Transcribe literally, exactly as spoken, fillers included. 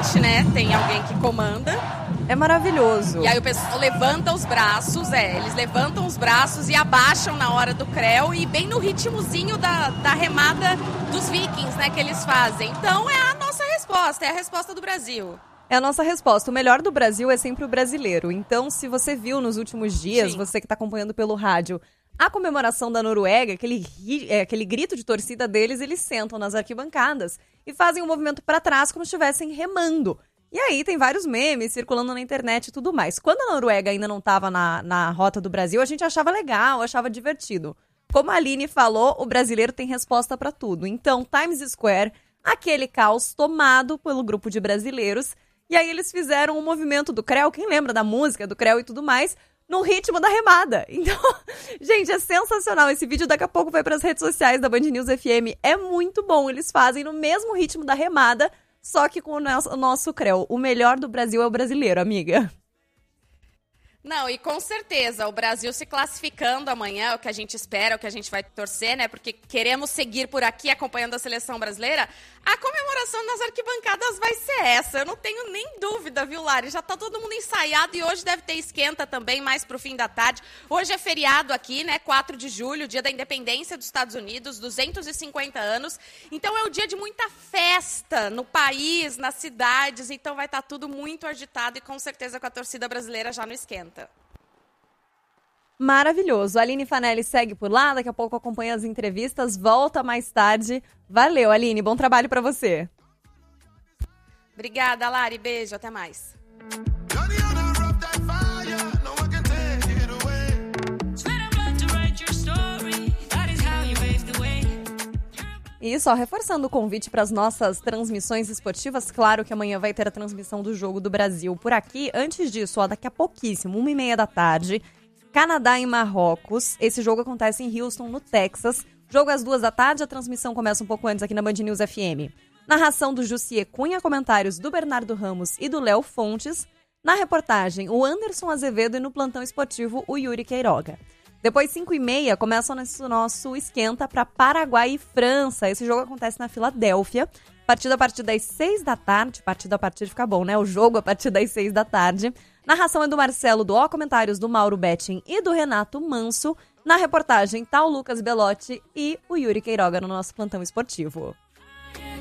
frente, né, tem alguém que comanda. É maravilhoso. E aí o pessoal levanta os braços, é, eles levantam os braços e abaixam na hora do creu e bem no ritmozinho da, da remada dos vikings, né, que eles fazem. Então é a nossa resposta, é a resposta do Brasil. É a nossa resposta. O melhor do Brasil é sempre o brasileiro. Então, se você viu nos últimos dias, Sim. você que está acompanhando pelo rádio, a comemoração da Noruega, aquele, é, aquele grito de torcida deles, eles sentam nas arquibancadas e fazem um movimento para trás como se estivessem remando. E aí tem vários memes circulando na internet e tudo mais. Quando a Noruega ainda não estava na, na rota do Brasil, a gente achava legal, achava divertido. Como a Aline falou, o brasileiro tem resposta para tudo. Então, Times Square, aquele caos tomado pelo grupo de brasileiros. E aí eles fizeram um movimento do creu, quem lembra da música do creu e tudo mais, no ritmo da remada. Então, gente, é sensacional. Esse vídeo daqui a pouco vai para as redes sociais da Band News F M. É muito bom. Eles fazem no mesmo ritmo da remada, só que com o nosso, o nosso creu. O melhor do Brasil é o brasileiro, amiga. Não, e com certeza, o Brasil se classificando amanhã, é o que a gente espera, é o que a gente vai torcer, né? Porque queremos seguir por aqui acompanhando a seleção brasileira. A comemoração nas arquibancadas vai ser essa, eu não tenho nem dúvida, viu, Lari? Já tá todo mundo ensaiado e hoje deve ter esquenta também, mais pro fim da tarde. Hoje é feriado aqui, né? quatro de julho, dia da independência dos Estados Unidos, duzentos e cinquenta anos. Então é o dia de muita festa no país, nas cidades, então vai estar tudo muito agitado e com certeza com a torcida brasileira já no esquenta. Maravilhoso. A Aline Fanelli segue por lá, daqui a pouco acompanha as entrevistas, volta mais tarde. Valeu, Aline, bom trabalho pra você. Obrigada, Lari, beijo, até mais. E só reforçando o convite para as nossas transmissões esportivas, claro que amanhã vai ter a transmissão do Jogo do Brasil por aqui. Antes disso, ó, daqui a pouquíssimo, uma e meia da tarde, Canadá e Marrocos. Esse jogo acontece em Houston, no Texas. Jogo às duas da tarde, a transmissão começa um pouco antes aqui na Band News F M. Narração do Jussier Cunha, comentários do Bernardo Ramos e do Léo Fontes. Na reportagem, o Anderson Azevedo e no plantão esportivo, o Yuri Queiroga. Depois, cinco e meia, começa o nosso, nosso esquenta para Paraguai e França. Esse jogo acontece na Filadélfia. Partida a partir das seis da tarde. Partida a partir fica bom, né? O jogo a partir das seis da tarde. Narração é do Marcelo do Ó, comentários do Mauro Betting e do Renato Manso. Na reportagem, tá o Lucas Belotti e o Yuri Queiroga no nosso plantão esportivo.